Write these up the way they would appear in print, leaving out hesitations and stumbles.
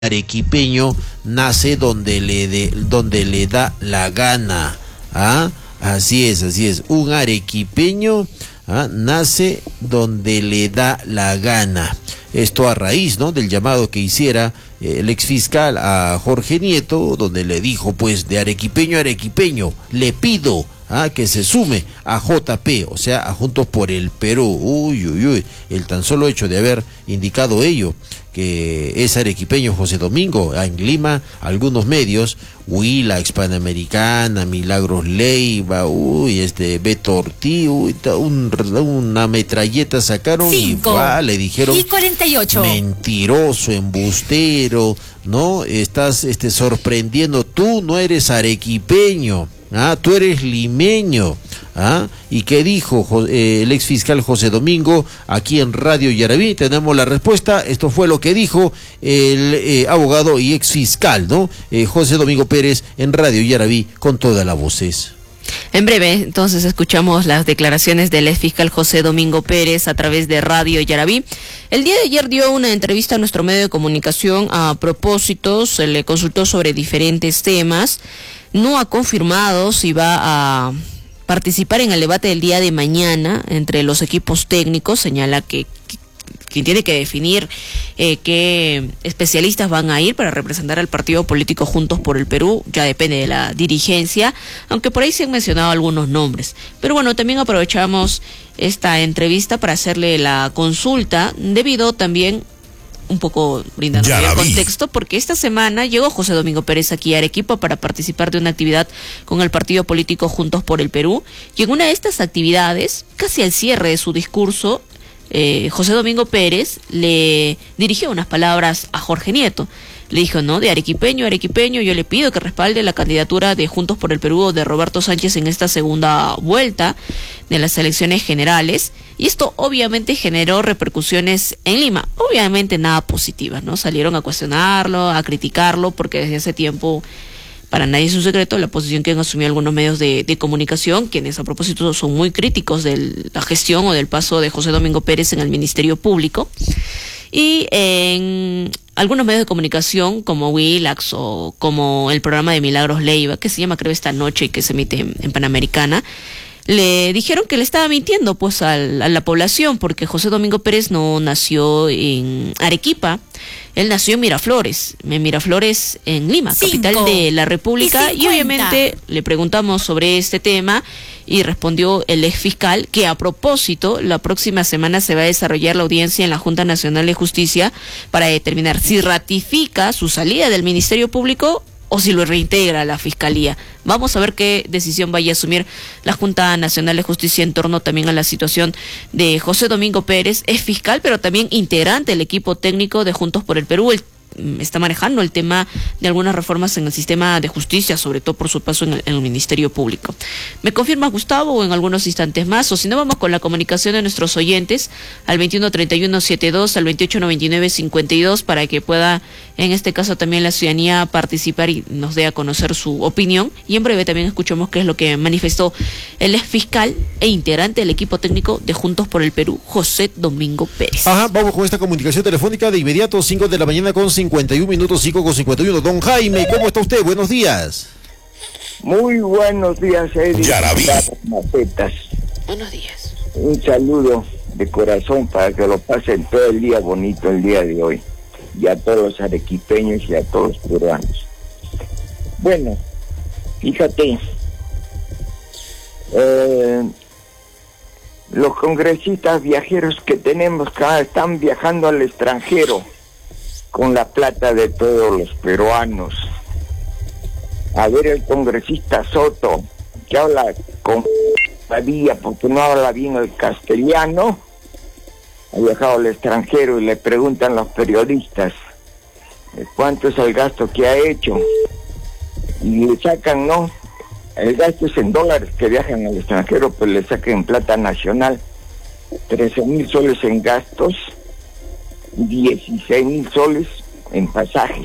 arequipeño nace donde le da la gana. ¿Ah? Así es. Un arequipeño nace donde le da la gana. Esto a raíz, ¿no?, del llamado que hiciera el exfiscal a Jorge Nieto, donde le dijo, pues, de arequipeño a arequipeño, le pido que se sume a JP, o sea, a Juntos por el Perú. Uy, el tan solo hecho de haber indicado ello, que es arequipeño José Domingo, en Lima, algunos medios, la Hispanoamericana, Milagros Leiva, Beto Ortiz, una metralleta sacaron 5, y le dijeron, y 48. Mentiroso, embustero, ¿no? Estás sorprendiendo, tú no eres arequipeño. Tú eres limeño. ¿Y qué dijo el exfiscal José Domingo aquí en Radio Yaraví? Tenemos la respuesta. Esto fue lo que dijo el abogado y exfiscal, ¿no? José Domingo Pérez en Radio Yaraví con todas las voces. En breve, entonces, escuchamos las declaraciones del exfiscal José Domingo Pérez a través de Radio Yaraví. El día de ayer dio una entrevista a nuestro medio de comunicación. A propósito, se le consultó sobre diferentes temas. No ha confirmado si va a participar en el debate del día de mañana entre los equipos técnicos. Señala que quien tiene que definir qué especialistas van a ir para representar al partido político Juntos por el Perú ya depende de la dirigencia, aunque por ahí se han mencionado algunos nombres. Pero bueno, también aprovechamos esta entrevista para hacerle la consulta, debido también un poco brindando el contexto, porque esta semana llegó José Domingo Pérez aquí a Arequipa para participar de una actividad con el partido político Juntos por el Perú, y en una de estas actividades, casi al cierre de su discurso, José Domingo Pérez le dirigió unas palabras a Jorge Nieto. Le dijo, no, de arequipeño, yo le pido que respalde la candidatura de Juntos por el Perú o de Roberto Sánchez en esta segunda vuelta de las elecciones generales. Y esto obviamente generó repercusiones en Lima, obviamente nada positivas, ¿no? Salieron a cuestionarlo, a criticarlo, porque desde hace tiempo, para nadie es un secreto, la posición que han asumido algunos medios de comunicación, quienes a propósito son muy críticos de la gestión o del paso de José Domingo Pérez en el Ministerio Público. Y en algunos medios de comunicación como Willax o como el programa de Milagros Leiva, que se llama creo Esta Noche y que se emite en Panamericana, le dijeron que le estaba mintiendo pues a la población, porque José Domingo Pérez no nació en Arequipa, él nació en Miraflores en Lima, 5, capital de la República, y obviamente le preguntamos sobre este tema y respondió el exfiscal que a propósito la próxima semana se va a desarrollar la audiencia en la Junta Nacional de Justicia para determinar si ratifica su salida del Ministerio Público o si lo reintegra a la Fiscalía. Vamos a ver qué decisión vaya a asumir la Junta Nacional de Justicia en torno también a la situación de José Domingo Pérez, es fiscal, pero también integrante del equipo técnico de Juntos por el Perú. Él está manejando el tema de algunas reformas en el sistema de justicia, sobre todo por su paso en el Ministerio Público. ¿Me confirma, Gustavo, o en algunos instantes más? O si no, vamos con la comunicación de nuestros oyentes al 213172, al 289952, para que pueda, en este caso también la ciudadanía, participar y nos dé a conocer su opinión. Y en breve también escuchamos qué es lo que manifestó el exfiscal e integrante del equipo técnico de Juntos por el Perú, José Domingo Pérez. Vamos con esta comunicación telefónica de inmediato, 5 de la mañana con 51 minutos, 5:51. Don Jaime, ¿cómo está usted? Buenos días. Muy buenos días, Eric. Macetas. Buenos días. Un saludo de corazón para que lo pasen todo el día bonito el día de hoy. Y a todos los arequipeños y a todos los peruanos. Bueno, fíjate, los congresistas viajeros que tenemos están viajando al extranjero con la plata de todos los peruanos. A ver, el congresista Soto, que habla con Padilla porque no habla bien el castellano, ha viajado al extranjero y le preguntan los periodistas cuánto es el gasto que ha hecho, y le sacan, no, el gasto es en dólares que viajan al extranjero, pues le sacan en plata nacional 13,000 soles en gastos, 16,000 soles en pasajes.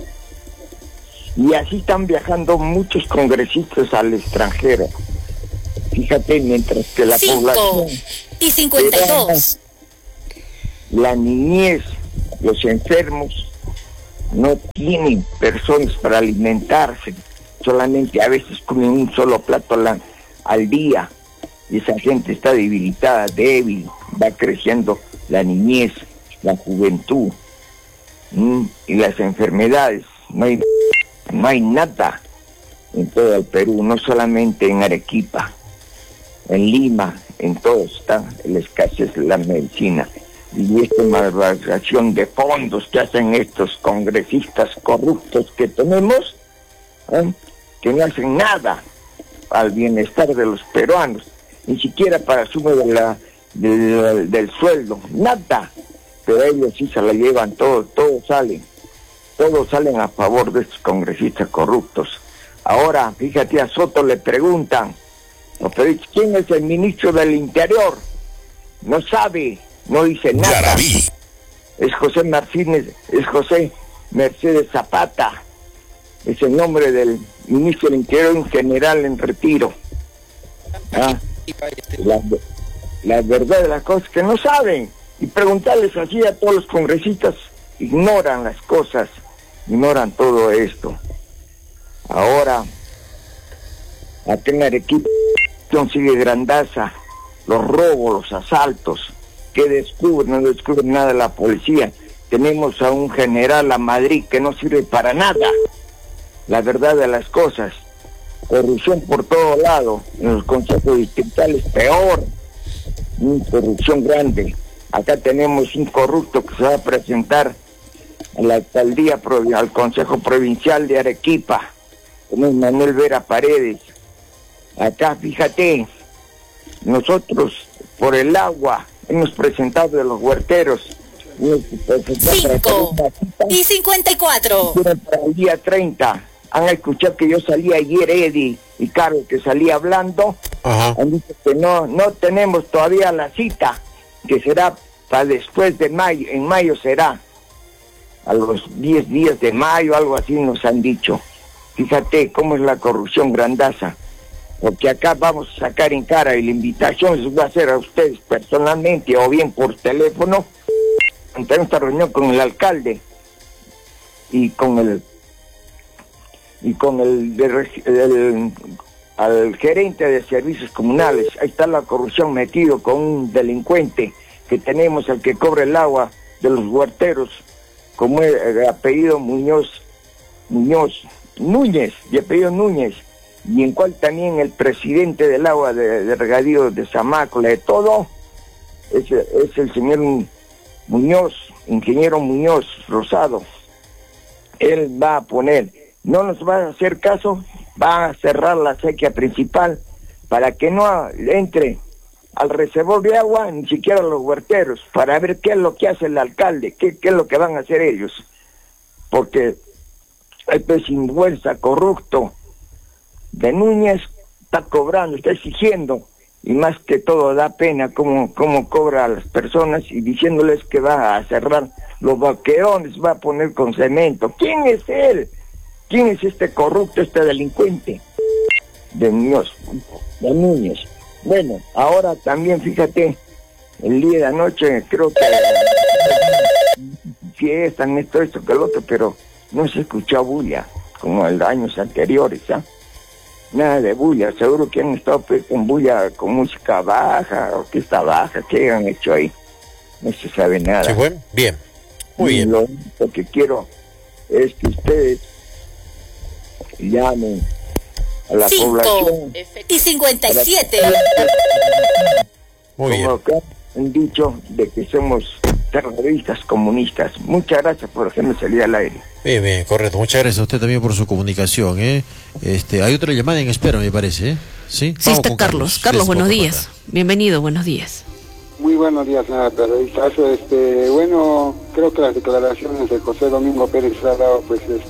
Y así están viajando muchos congresistas al extranjero. Fíjate, mientras que la 5 población y 52, la niñez, los enfermos, no tienen personas para alimentarse, solamente a veces comen un solo plato al día, y esa gente está debilitada, débil, va creciendo la niñez, la juventud, y las enfermedades. No hay nada en todo el Perú, no solamente en Arequipa, en Lima, en todo está la escasez de la medicina. Y esta malversación de fondos que hacen estos congresistas corruptos que tenemos, que no hacen nada al bienestar de los peruanos, ni siquiera para sumo del sueldo, nada. Pero ellos sí se la llevan todos salen a favor de estos congresistas corruptos. Ahora, fíjate, a Soto le preguntan, ¿quién es el ministro del Interior? No sabe, no dice nada. Yarabí. Es José Mercedes Zapata, es el nombre del ministro del Interior, un general en retiro. La verdad de las cosas que no saben, y preguntarles así a todos los congresistas, ignoran las cosas, ignoran todo esto. Ahora, acá en Arequipa sigue Grandaza, los robos, los asaltos, que no descubren nada la policía. Tenemos a un general a Madrid que no sirve para nada. La verdad de las cosas, corrupción por todo lado, en los consejos distritales peor, corrupción grande. Acá tenemos un corrupto que se va a presentar a la alcaldía, al Consejo Provincial de Arequipa, como es Manuel Vera Paredes. Acá, fíjate, nosotros por el agua hemos presentado de los huerteros. 5:54. Para el día 30. Han escuchado que yo salí ayer, Eddie y Carlos, que salí hablando. Ajá. Han dicho que no tenemos todavía la cita, que será para después de mayo. En mayo será, a los 10 días de mayo, algo así nos han dicho. Fíjate cómo es la corrupción Grandaza, porque acá vamos a sacar en cara, y la invitación les voy a hacer a ustedes personalmente o bien por teléfono, tener esta reunión con el alcalde y con al gerente de servicios comunales. Ahí está la corrupción metido con un delincuente que tenemos, el que cobra el agua de los huerteros, como el apellido Núñez, y apellido Núñez, y en cual también el presidente del agua de regadío de Zamácola, de todo, es el señor Muñoz, ingeniero Muñoz Rosado. Él va a poner, no nos va a hacer caso, va a cerrar la sequía principal para que no entre al reservorio de agua ni siquiera los huerteros, para ver qué es lo que hace el alcalde, qué es lo que van a hacer ellos, porque el sinvergüenza corrupto de Núñez está cobrando, está exigiendo, y más que todo da pena cómo cobra a las personas, y diciéndoles que va a cerrar los vaquerones, va a poner con cemento. ¿Quién es él? ¿Quién es este corrupto, este delincuente? De Núñez. Bueno, ahora también fíjate, el día de anoche creo que fiesta, esto que lo otro, pero no se escuchó bulla como en los años anteriores, nada de bulla. Seguro que han estado con bulla, con música baja, orquesta baja, ¿qué han hecho ahí? No se sabe nada. ¿Se fue? Bien, muy bien. Lo único que quiero es que ustedes llamen a la población. 5:57. Muy bien. Como acá han dicho de que somos terroristas comunistas. Muchas gracias por hacerme salir al aire. Bien, bien, correcto. Muchas Gracias a usted también por su comunicación, hay otra llamada en espera, me parece, ¿Sí? Sí, Vamos está con Carlos. Carlos, buenos Desde días. Bienvenido, buenos días. Muy buenos días, señora periodistazo. Bueno, creo que las declaraciones de José Domingo Pérez ha dado,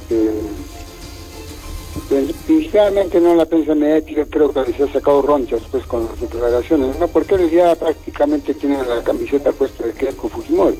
principalmente no la prensa mediática, creo que les ha sacado ronchas con las declaraciones, ¿no? Porque él ya prácticamente tiene la camiseta puesta de Keiko Fujimori.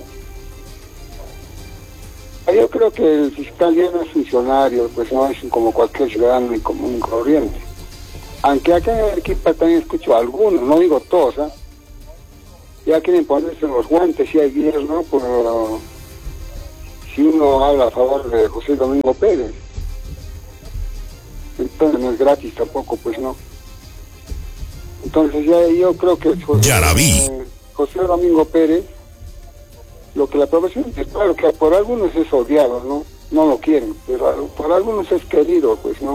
Yo creo que el fiscal ya no es funcionario, no es como cualquier ciudadano y común y corriente. Aunque acá en Arequipa también escucho a algunos, no digo todos, ya quieren ponerse los guantes y ayer, ¿no? Pero si uno habla a favor de José Domingo Pérez. Entonces no es gratis tampoco, pues no. Entonces ya yo creo que José Domingo Pérez, lo que la profesión es claro que por algunos es odiado, ¿no? No lo quieren, pero por algunos es querido, pues no.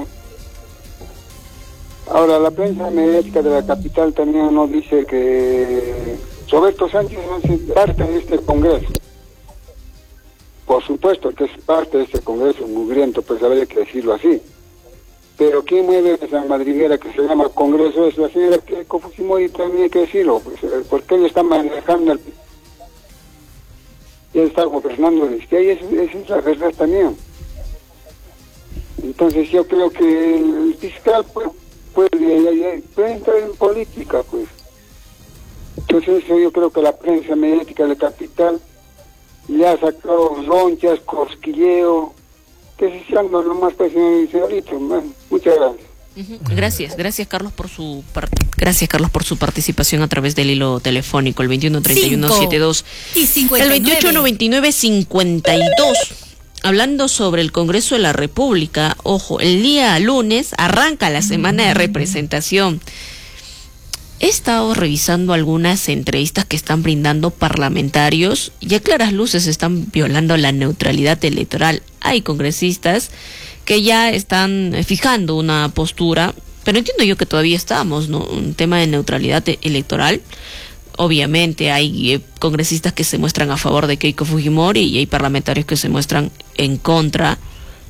Ahora la prensa mediática de la capital también nos dice que Roberto Sánchez no es parte de este Congreso. Por supuesto que es parte de este Congreso mugriento, pues habría que decirlo así. Pero ¿quién mueve esa madriguera que se llama Congreso? Es la señora Keiko Fujimori, también hay que decirlo, pues, porque él está manejando él está gobernando el Estado, y esa es la verdad también. Entonces yo creo que el fiscal puede entrar en política, pues. Entonces yo creo que la prensa mediática de la capital le ha sacado ronchas, cosquilleo, que se llama nomás, pues, señorito. Muchas gracias. Gracias Carlos por su participación a través del hilo telefónico, el 213172 el 289952. Hablando sobre el Congreso de la República, ojo, el día lunes arranca la semana de representación. He estado revisando algunas entrevistas que están brindando parlamentarios y a claras luces están violando la neutralidad electoral. Hay congresistas que ya están fijando una postura, pero entiendo yo que todavía estamos, ¿no? Un tema de neutralidad electoral. Obviamente hay congresistas que se muestran a favor de Keiko Fujimori y hay parlamentarios que se muestran en contra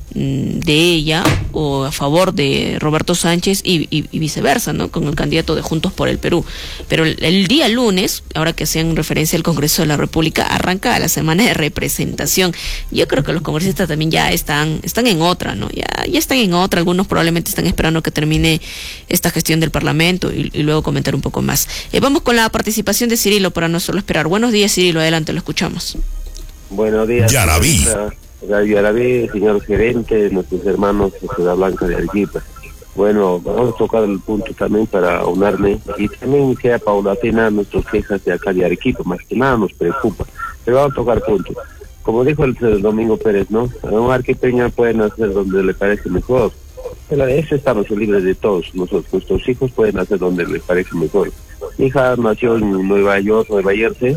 de ella o a favor de Roberto Sánchez y viceversa, ¿no? Con el candidato de Juntos por el Perú. Pero el día lunes, ahora que hacían referencia al Congreso de la República, arranca la semana de representación. Yo creo que los congresistas también ya están en otra, ¿no? Ya están en otra. Algunos probablemente están esperando que termine esta gestión del Parlamento y luego comentar un poco más. Vamos con la participación de Cirilo para no solo esperar. Buenos días, Cirilo, adelante, lo escuchamos. Buenos días. Yaraví. Radio Yaraví, señor gerente, nuestros hermanos de Ciudad Blanca de Arequipa. Bueno, vamos a tocar el punto también para unirme y también sea paulatina nuestras quejas de acá de Arequipa, más que nada nos preocupa. Pero vamos a tocar punto. Como dijo el Domingo Pérez, ¿no? Un arequipeño puede nacer donde le parece mejor. Pero eso estamos libres de todos nosotros. Nuestros hijos pueden nacer donde les parece mejor. Mi hija nació en Nueva York, Nueva Jersey,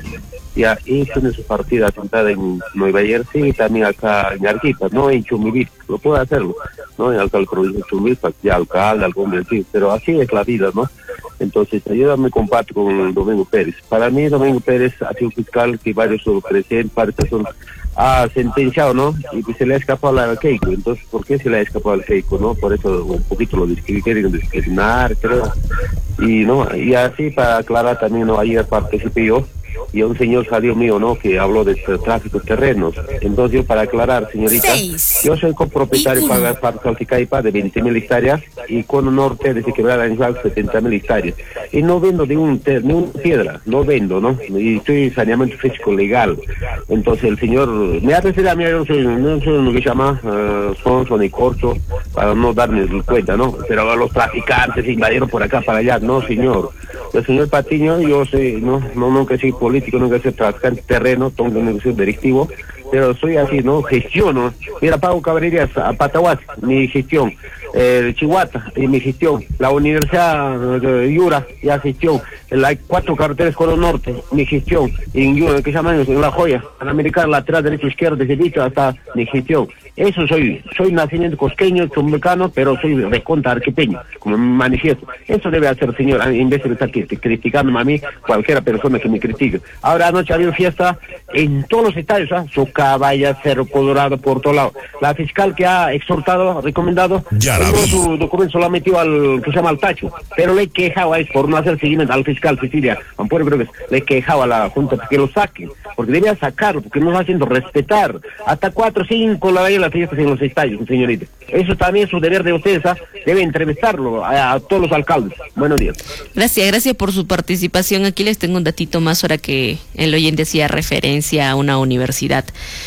y tiene su partida asentada en Nueva Jersey y también acá en Arequipa, no en Chumbiví, lo puede hacerlo, ¿no? En alcalde provincia de Chumbiví, ya alcalde, algún vencido, pero así es la vida, ¿no? Entonces, yo me comparto con Domingo Pérez. Para mí, Domingo Pérez ha sido fiscal que varios presidentes, varias personas ha sentenciado, ¿no? Y pues se le ha escapado a Keiko. Entonces, ¿por qué se le ha escapado al Keiko, no? Por eso un poquito lo quieren discriminar, creo. Y, ¿no? Y así para aclarar también, ¿no? Ayer participé yo y un señor salió mío, ¿no? Que habló de tráfico de terrenos. Entonces yo para aclarar, señorita, yo soy copropietario para Calticaipa de 20.000 hectáreas y Cono Norte de Quebrada en 70.000 hectáreas. Y no vendo ni una piedra, no vendo, ¿no? Y estoy en saneamiento físico legal. Entonces el señor, me hace decir a mí, yo no soy lo que llama sonso ni corto, para no darme cuenta, ¿no? Pero los traficantes invadieron por acá, para allá, no, señor. El señor Patiño, yo sé, nunca soy político, nunca soy traficante de terreno, tengo un negocio directivo, pero soy así, ¿no? Gestiono. Mira, pago caballerías a Pataguas, mi gestión. Chihuahua, y mi gestión. La Universidad de Yura, ya gestión. Hay 4 carreteras Cono Norte, mi gestión. En Yura, que se llama en La Joya, Panamericana, lateral, derecho, izquierda, desde dicho hasta mi gestión. Eso soy nacimiento cosqueño, chumbecano, pero soy recontra arequipeño, como me manifiesto. Eso debe hacer, señor, en vez de estar criticándome a mí, cualquiera persona que me critique. Ahora anoche ha habido fiesta en todos los estadios, ¿ah? Socabaya, Cerro Colorado, por todo lado. La fiscal que ha exhortado, recomendado, su documento lo ha metido al que se llama al tacho, pero le he quejado a eso por no hacer seguimiento al fiscal Cecilia Ampure, creo que le he quejado a la Junta que lo saquen, porque debía sacarlo, porque no está haciendo respetar. Hasta 4 o 5 la las fiestas en los estadios, señorita. Eso también es su deber de ustedes, ¿ah? Debe entrevistarlo a todos los alcaldes. Buenos días. Gracias por su participación. Aquí les tengo un datito más ahora que el oyente hacía referencia a una universidad.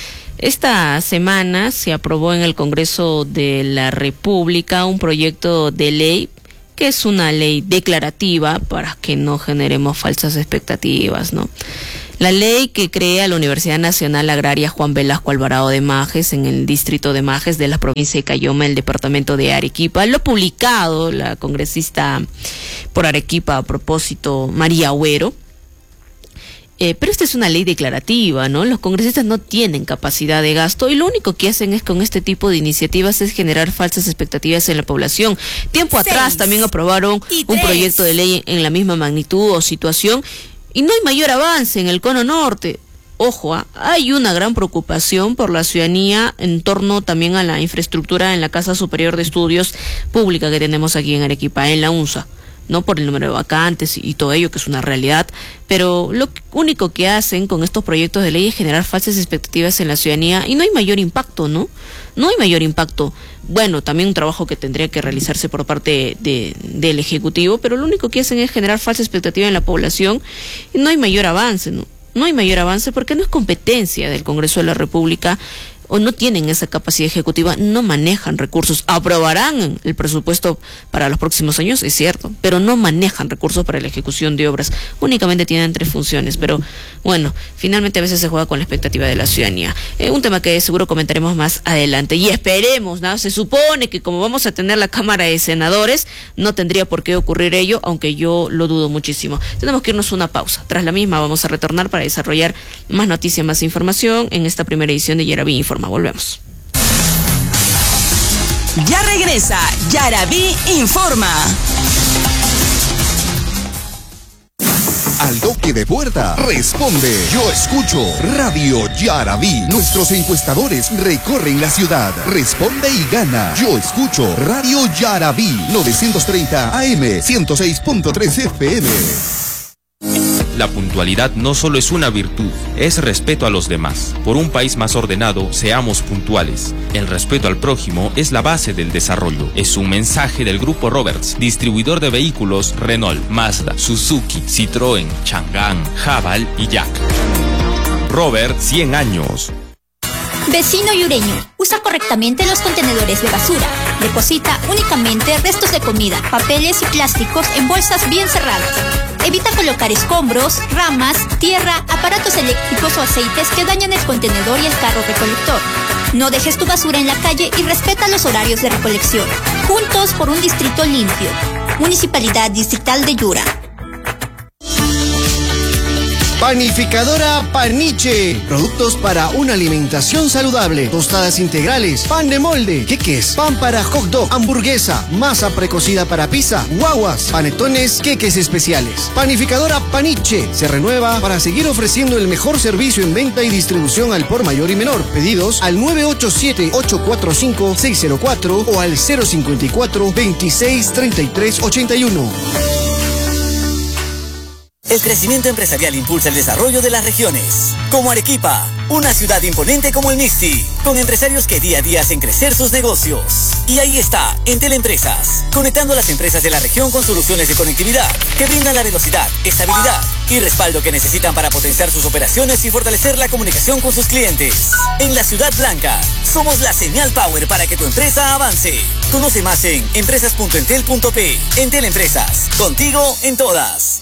Esta semana se aprobó en el Congreso de la República un proyecto de ley que es una ley declarativa para que no generemos falsas expectativas, ¿no? La ley que crea la Universidad Nacional Agraria Juan Velasco Alvarado de Majes en el distrito de Majes de la provincia de Cayoma, el departamento de Arequipa, lo ha publicado la congresista por Arequipa a propósito, María Agüero. Pero esta es una ley declarativa, ¿no? Los congresistas no tienen capacidad de gasto y lo único que hacen es con este tipo de iniciativas es generar falsas expectativas en la población. Tiempo atrás también aprobaron un proyecto de ley en la misma magnitud o situación y no hay mayor avance en el cono norte. Ojo, hay una gran preocupación por la ciudadanía en torno también a la infraestructura en la Casa Superior de Estudios Pública que tenemos aquí en Arequipa, en la UNSA. No por el número de vacantes y todo ello, que es una realidad, pero lo único que hacen con estos proyectos de ley es generar falsas expectativas en la ciudadanía y no hay mayor impacto, ¿no? No hay mayor impacto. Bueno, también un trabajo que tendría que realizarse por parte del Ejecutivo, pero lo único que hacen es generar falsa expectativa en la población y no hay mayor avance, ¿no? No hay mayor avance porque no es competencia del Congreso de la República o no tienen esa capacidad ejecutiva, no manejan recursos, aprobarán el presupuesto para los próximos años, es cierto, pero no manejan recursos para la ejecución de obras, únicamente tienen 3 funciones, pero bueno, finalmente a veces se juega con la expectativa de la ciudadanía. Un tema que seguro comentaremos más adelante y esperemos, ¿no? Se supone que como vamos a tener la Cámara de Senadores, no tendría por qué ocurrir ello, aunque yo lo dudo muchísimo. Tenemos que irnos a una pausa, tras la misma vamos a retornar para desarrollar más noticias, más información en esta primera edición de Yaraví Informa. Volvemos. Ya regresa Yaraví Informa. Al toque de puerta, responde. Yo escucho Radio Yaraví. Nuestros encuestadores recorren la ciudad. Responde y gana. Yo escucho Radio Yaraví. 930 AM, 106.3 FM. La puntualidad no solo es una virtud, es respeto a los demás. Por un país más ordenado, seamos puntuales. El respeto al prójimo es la base del desarrollo. Es un mensaje del Grupo Roberts, distribuidor de vehículos Renault, Mazda, Suzuki, Citroën, Chang'an, Haval y Jack. Robert, 100 años. Vecino yureño, usa correctamente los contenedores de basura. Deposita únicamente restos de comida, papeles y plásticos en bolsas bien cerradas. Evita colocar escombros, ramas, tierra, aparatos eléctricos o aceites que dañan el contenedor y el carro recolector. No dejes tu basura en la calle y respeta los horarios de recolección. Juntos por un distrito limpio. Municipalidad Distrital de Yura. Panificadora Paniche. Productos para una alimentación saludable. Tostadas integrales, pan de molde, queques, pan para hot dog, hamburguesa, masa precocida para pizza, guaguas, panetones, queques especiales. Panificadora Paniche se renueva para seguir ofreciendo el mejor servicio en venta y distribución al por mayor y menor. Pedidos al 987-845-604 o al 054-263381. El crecimiento empresarial impulsa el desarrollo de las regiones, como Arequipa, una ciudad imponente como el Mixti, con empresarios que día a día hacen crecer sus negocios. Y ahí está, Entel Empresas, conectando a las empresas de la región con soluciones de conectividad que brindan la velocidad, estabilidad y respaldo que necesitan para potenciar sus operaciones y fortalecer la comunicación con sus clientes. En la Ciudad Blanca, somos la señal power para que tu empresa avance. Conoce más en empresas.entel.p. Entel Empresas, contigo en todas.